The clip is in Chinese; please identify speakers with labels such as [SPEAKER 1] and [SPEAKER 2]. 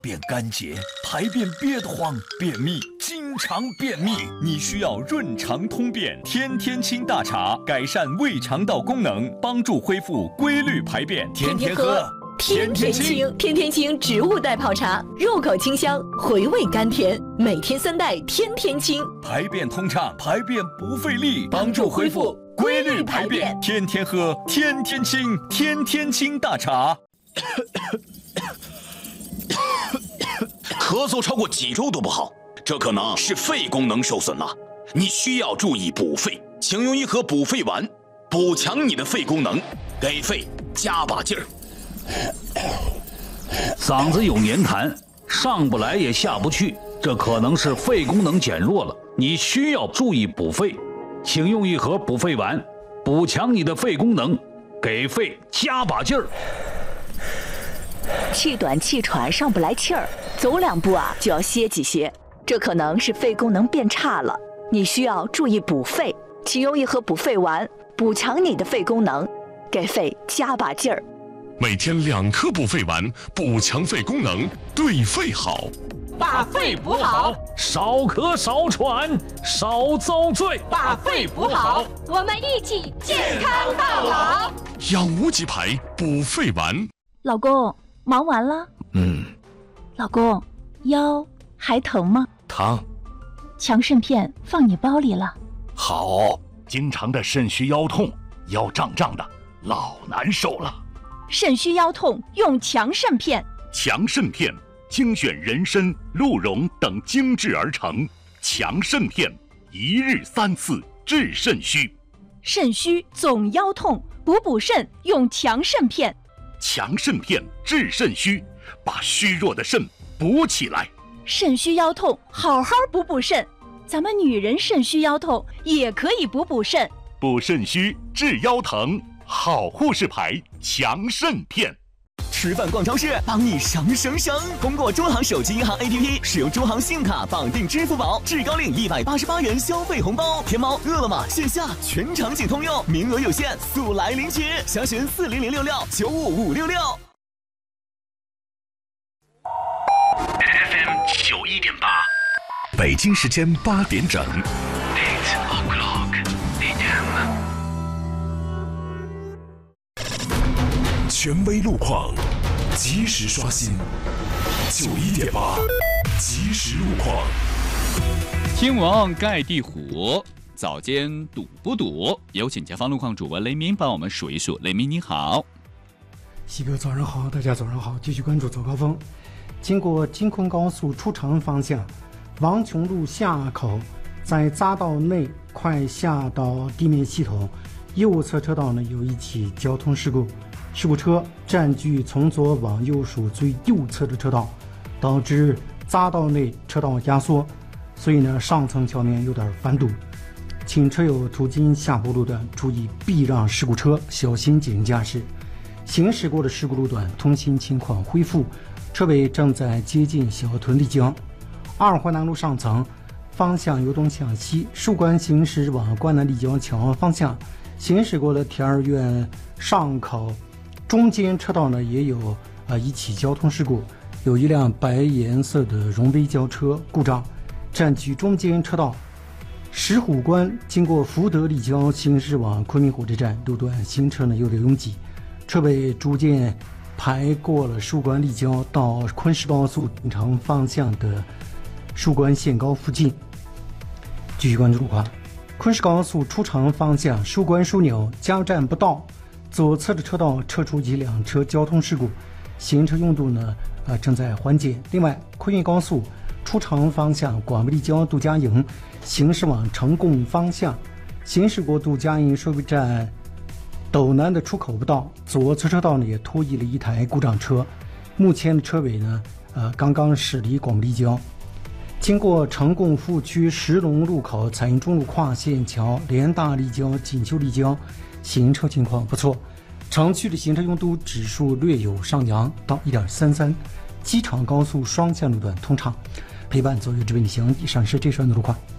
[SPEAKER 1] 变干结，排便憋得慌，便秘，经常便秘，你需要润肠通便天天清大茶，改善胃肠道功能，帮助恢复规律排便，天天喝。
[SPEAKER 2] 天天清，天天清植物代泡茶，入口清香，回味甘甜，每天3袋，天天清，
[SPEAKER 1] 排便通畅，排便不费力，帮助恢复规律排便，天天喝，天天清，天天清大茶。
[SPEAKER 3] 咳嗽超过几周都不好，这可能是肺功能受损了，你需要注意补肺，请用一盒补肺丸，补强你的肺功能，给肺加把劲儿。
[SPEAKER 4] 嗓子有黏痰，上不来也下不去，这可能是肺功能减弱了，你需要注意补肺，请用一盒补肺丸，补强你的肺功能，给肺加把劲儿。
[SPEAKER 5] 气短气喘上不来气儿，走2步就要歇几歇，这可能是肺功能变差了，你需要注意补肺，请用一盒补肺丸，补强你的肺功能，给肺加把劲儿。
[SPEAKER 6] 每天2颗补肺丸，补强肺功能，对肺好。
[SPEAKER 7] 把肺补好，
[SPEAKER 4] 少咳少喘少遭罪。
[SPEAKER 7] 把肺补好，
[SPEAKER 8] 我们一起健康到老。
[SPEAKER 6] 养无极牌补肺丸。
[SPEAKER 9] 老公，忙完了？老公，腰还疼吗？
[SPEAKER 10] 疼。
[SPEAKER 9] 强肾片放你包里了。
[SPEAKER 10] 好。经常的肾虚腰痛，腰胀胀的，老难受了。
[SPEAKER 9] 肾虚腰痛用强肾片。
[SPEAKER 10] 强肾片精选人参、鹿茸等精制而成，强肾片1日3次治肾虚。
[SPEAKER 9] 肾虚总腰痛，补肾用强肾片。
[SPEAKER 10] 强肾片治肾虚，把虚弱的肾补起来。
[SPEAKER 9] 肾虚腰痛，好好补肾。咱们女人肾虚腰痛也可以补肾。
[SPEAKER 10] 补肾虚治腰疼，好护士牌强肾片。
[SPEAKER 11] 吃饭逛超市，帮你省。通过中行手机银行 APP， 使用中行信用卡绑定支付宝，至高领188元消费红包。天猫、饿了么线下全场景通用，名额有限，速来领取。详询40066955566。
[SPEAKER 10] FM 91.8，
[SPEAKER 6] 北京时间8点整。权威路况，及时刷新。91.8，及时路况。
[SPEAKER 12] 天王盖地虎，早间堵不堵？有请前方路况主播雷鸣帮我们数一数。雷鸣你好。
[SPEAKER 13] 西哥早上好，大家早上好，继续关注早高峰。经过京昆高速出城方向王琼路下口，在匝道内快下到地面系统右侧车道呢，有一起交通事故，事故车占据从左往右属最右侧的车道，导致匝道内车道压缩，所以呢上层桥面有点翻堵，请车友途经下坡路段注意避让事故车，小心谨慎驾驶。行驶过的事故路段通行情况恢复，车尾正在接近小屯丽江。2环南路上层方向由东向西，树关行驶往关南立交桥方向，行驶过了田儿苑上口中间车道呢，也有一起交通事故，有一辆白颜色的荣威轿车故障，占据中间车道。石虎关经过福德立交行驶往昆明火车站路段，行车呢有点拥挤，车尾逐渐排过了树关立交到昆石高速锦城方向的树关限高附近。继续关注路况，昆石高速出城方向树关枢纽加油站不到，左侧的车道测出一辆车交通事故，行车拥堵呢正在缓解。另外，昆运高速出城方向广北立交度假营行驶往成贡方向，行驶过度假营收费站斗南的出口不到，左侧车道呢也拖移了一台故障车，目前的车尾呢刚刚驶离广北立交。经过成贡服务区石龙路口彩云中路跨线桥联大立交锦绣立交，行车情况不错，城区的行车拥堵指数略有上扬到 1.33， 机场高速双线路段通畅。陪伴左右之为你行，以上是这段的路况。